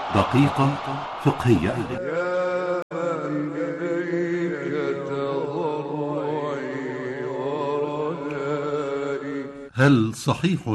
دقيقة فقهية. هل صحيح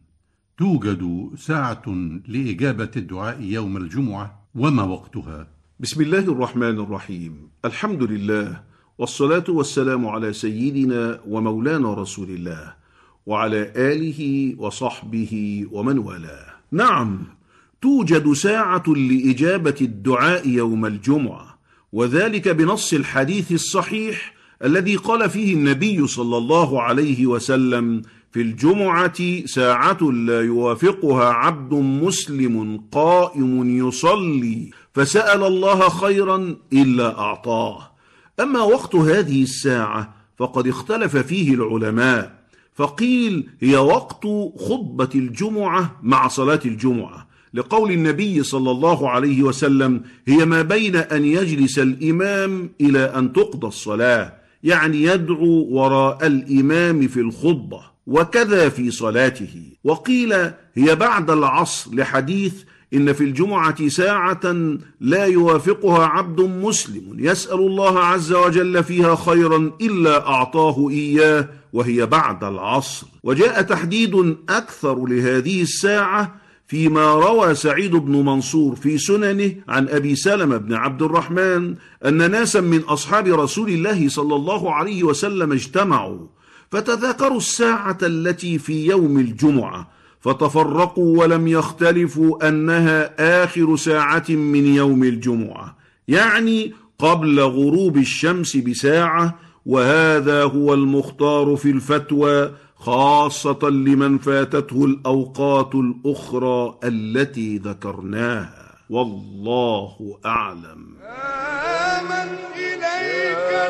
توجد ساعة لإجابة الدعاء يوم الجمعة؟ وما وقتها؟ بسم الله الرحمن الرحيم. الحمد لله، والصلاة والسلام على سيدنا ومولانا رسول الله وعلى آله وصحبه ومن والاه. نعم، توجد ساعة لإجابة الدعاء يوم الجمعة، وذلك بنص الحديث الصحيح الذي قال فيه النبي صلى الله عليه وسلم: في الجمعة ساعة لا يوافقها عبد مسلم قائم يصلي فسأل الله خيرا إلا أعطاه. أما وقت هذه الساعة فقد اختلف فيه العلماء، فقيل هي وقت خطبة الجمعة مع صلاة الجمعة، لقول النبي صلى الله عليه وسلم: هي ما بين أن يجلس الإمام إلى أن تقضى الصلاة، يعني يدعو وراء الإمام في الخطبة، وكذا في صلاته. وقيل هي بعد العصر، لحديث: إن في الجمعة ساعة لا يوافقها عبد مسلم يسأل الله عز وجل فيها خيرا إلا أعطاه إياه، وهي بعد العصر. وجاء تحديد أكثر لهذه الساعة فيما روى سعيد بن منصور في سننه عن أبي سلمة بن عبد الرحمن أن ناسا من أصحاب رسول الله صلى الله عليه وسلم اجتمعوا فتذاكروا الساعة التي في يوم الجمعة، فتفرقوا ولم يختلفوا أنها آخر ساعة من يوم الجمعة، يعني قبل غروب الشمس بساعة، وهذا هو المختار في الفتوى، خاصة لمن فاتته الأوقات الأخرى التي ذكرناها، والله أعلم. آمن إليك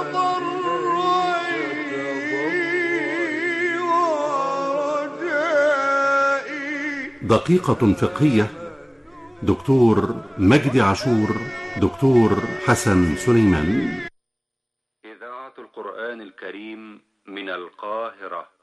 تضرعي ورجائي. دقيقة فقهية. دكتور مجدي عاشور، دكتور حسن سليمان. إذاعة القرآن الكريم من القاهرة.